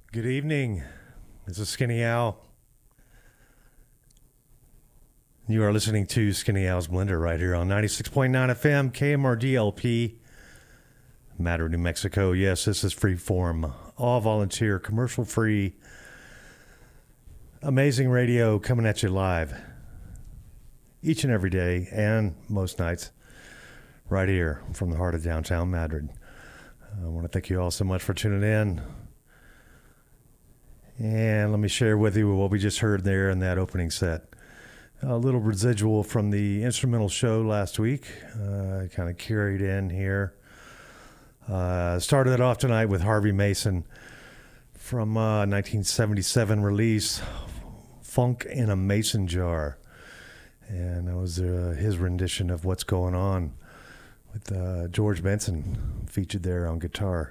Good evening. This is Skinny Al. You are listening to Skinny Al's Blender right here on 96.9 FM, KMRDLP, Madrid, New Mexico. Yes, this is Freeform, all volunteer, commercial free, amazing radio coming at you live each and every day and most nights right here from the heart of downtown Madrid. I want to thank you all so much for tuning in. And let me share with you what we just heard there in that opening set. A little residual from the instrumental show last week, kind of carried in here. Started it off tonight with Harvey Mason from 1977 release, Funk in a Mason Jar. And that was his rendition of What's Going On with George Benson featured there on guitar.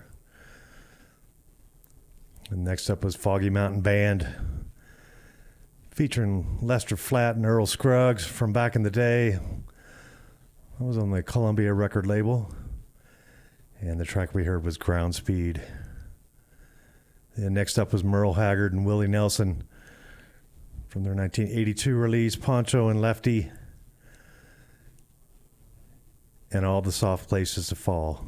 And next up was Foggy Mountain Band, featuring Lester Flatt and Earl Scruggs from back in the day. That was on the Columbia record label. And the track we heard was Ground Speed. And next up was Merle Haggard and Willie Nelson from their 1982 release, Poncho and Lefty, and All the Soft Places to Fall.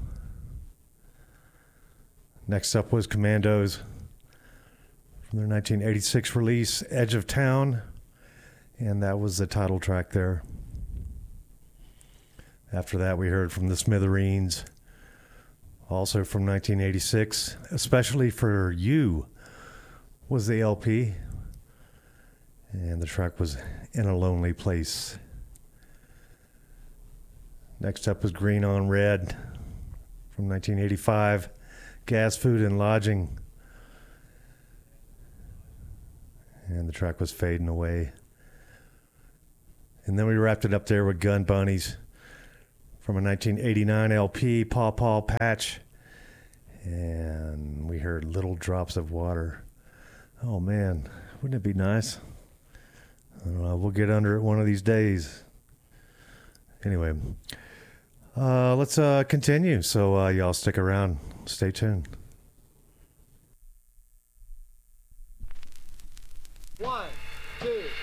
Next up was Commandos from their 1986 release, Edge of Town, and that was the title track there. After that, we heard from the Smithereens, also from 1986, Especially for You was the LP, and the track was In a Lonely Place. Next up was Green on Red from 1985, Gas, Food, and Lodging. And the track was Fading Away. And then we wrapped it up there with Gun Bunnies from a 1989 LP, Paw Paw Patch. And we heard Little Drops of Water. Oh man, wouldn't it be nice? I don't know, we'll get under it one of these days. Anyway, let's continue. So y'all stick around. Stay tuned.